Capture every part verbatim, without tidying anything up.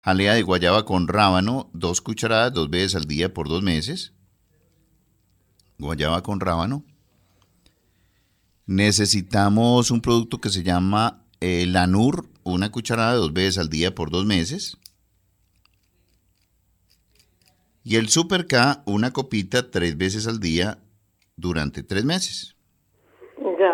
Jalea de guayaba con rábano, dos cucharadas, dos veces al día por dos meses. Guayaba con rábano. Necesitamos un producto que se llama eh, Lanur, una cucharada, dos veces al día por dos meses. Y el Super K, una copita, tres veces al día durante tres meses. Ya.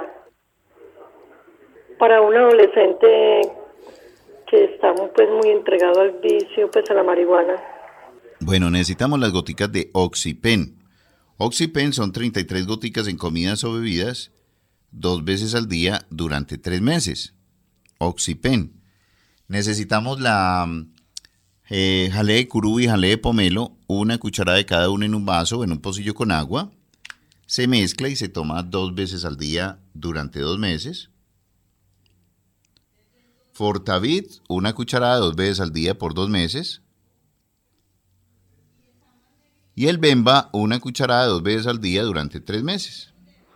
Para un adolescente que está pues muy entregado al vicio, pues a la marihuana. Bueno, necesitamos las goticas de Oxypen. Oxypen son treinta y tres goticas en comidas o bebidas, dos veces al día durante tres meses. Oxypen. Necesitamos la eh, jalea de curú y jalea de pomelo, una cucharada de cada uno en un vaso o en un pocillo con agua. Se mezcla y se toma dos veces al día durante dos meses. Fortavit, una cucharada dos veces al día por dos meses. Y el Bemba, una cucharada dos veces al día durante tres meses.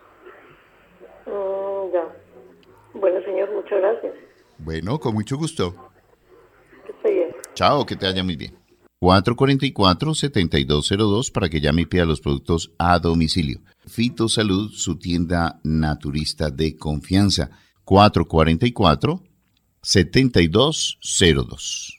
Mm, ya. Bueno, señor, muchas gracias. Bueno, con mucho gusto. Que esté bien. Chao, que te vaya muy bien. cuatro cuatro cuatro, siete dos cero dos para que llame y pida los productos a domicilio. Fitosalud, su tienda naturista de confianza. cuatro cuatro cuatro, siete dos cero dos.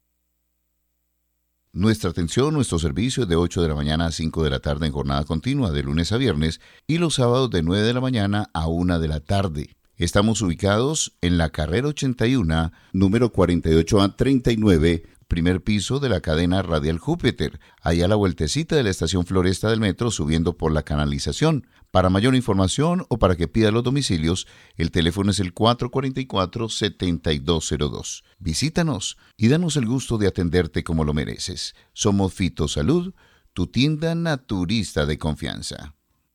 Nuestra atención, nuestro servicio es de ocho de la mañana a cinco de la tarde en jornada continua, de lunes a viernes, y los sábados de nueve de la mañana a una de la tarde. Estamos ubicados en la carrera ochenta y uno, número cuarenta y ocho A treinta y nueve, primer piso de la cadena Radial Júpiter, allá a la vueltecita de la estación Floresta del metro, subiendo por la canalización. Para mayor información o para que pida los domicilios, el teléfono es el cuatro cuatro cuatro, siete dos cero dos. Visítanos y danos el gusto de atenderte como lo mereces. Somos Fitosalud, tu tienda naturista de confianza.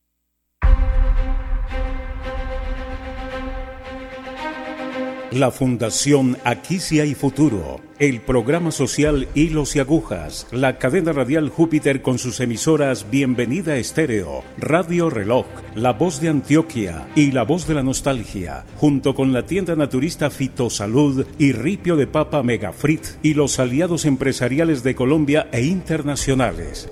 La Fundación Aquí Sí Hay Futuro, el programa social Hilos y Agujas, la cadena radial Júpiter con sus emisoras Bienvenida Estéreo, Radio Reloj, La Voz de Antioquia y La Voz de la Nostalgia, junto con la tienda naturista Fitosalud y Ripio de Papa Megafrit y los aliados empresariales de Colombia e internacionales.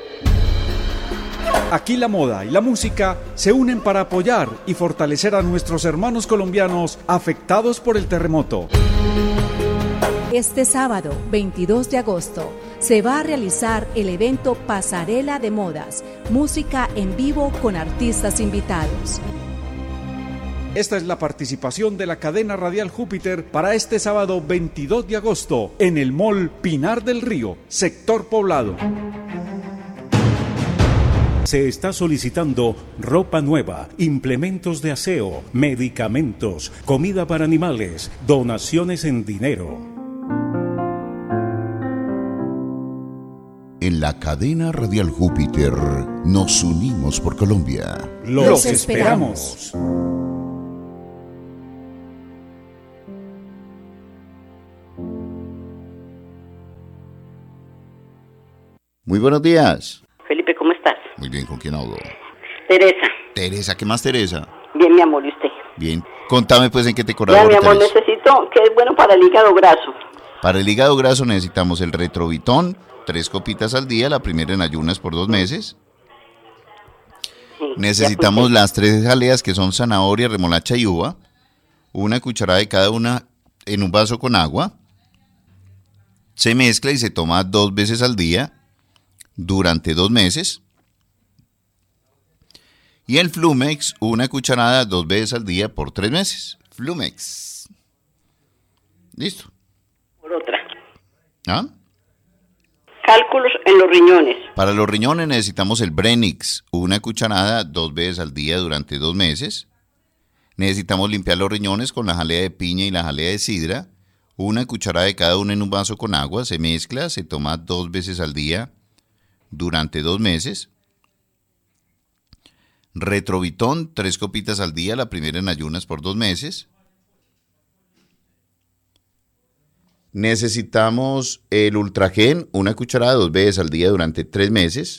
Aquí la moda y la música se unen para apoyar y fortalecer a nuestros hermanos colombianos afectados por el terremoto. Este sábado, veintidós de agosto, se va a realizar el evento Pasarela de Modas, música en vivo con artistas invitados. Esta es la participación de la cadena radial Júpiter para este sábado veintidós de agosto en el Mall Pinar del Río, sector Poblado. Se está solicitando ropa nueva, implementos de aseo, medicamentos, comida para animales, donaciones en dinero. En la cadena Radial Júpiter nos unimos por Colombia. Los, Los esperamos. Muy buenos días. Felipe, ¿cómo estás? Muy bien, ¿con quién hablo? Teresa. Teresa, ¿qué más, Teresa? Bien, mi amor, ¿y usted? Bien. Contame, pues, en qué te colaboro, Ya, mi amor, Teresa. necesito, que es bueno para el hígado graso. Para el hígado graso necesitamos el Retrovitón, tres copitas al día, la primera en ayunas por dos meses. Sí, Necesitamos las tres jaleas que son zanahoria, remolacha y uva, una cucharada de cada una en un vaso con agua. Se mezcla y se toma dos veces al día durante dos meses. Y el Flumex, una cucharada dos veces al día por tres meses. Flumex. Listo. Por otra. ¿Ah? Cálculos en los riñones. Para los riñones necesitamos el Brenix, una cucharada dos veces al día durante dos meses. Necesitamos limpiar los riñones con la jalea de piña y la jalea de sidra. Una cucharada de cada uno en un vaso con agua. Se mezcla, se toma dos veces al día durante dos meses. Retrovitón, tres copitas al día, la primera en ayunas por dos meses. Necesitamos el Ultragen, una cucharada dos veces al día durante tres meses.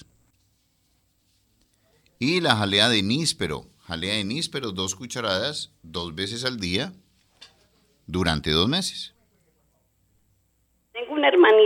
Y la jalea de níspero, jalea de níspero, dos cucharadas, dos veces al día durante dos meses. Tengo una hermanita